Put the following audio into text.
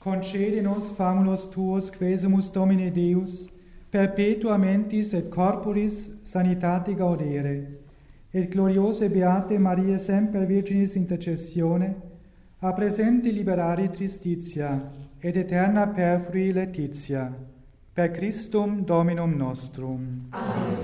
concede nos famulus tuos quesumus Domine Deus, perpetua mentis et corporis sanitate gaudere, et gloriose beate Maria semper Virginis intercessione, a presente liberari tristitia, et eterna perfrui laetitia. Per Christum Dominum nostrum. Amen.